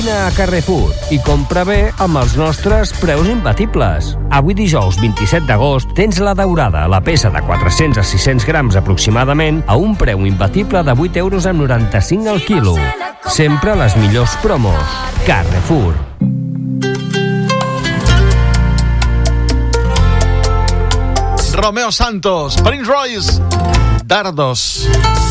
A Carrefour i compra bé amb els nostres preus imbatibles. Avui dijous 27 d'agost tens la daurada, la peça de 400 a 600 grams aproximadament, a un preu imbatible de 8,95 € al quilo. Sempre les millors promos. Carrefour. Romeo Santos, Prince Royce, Dardos.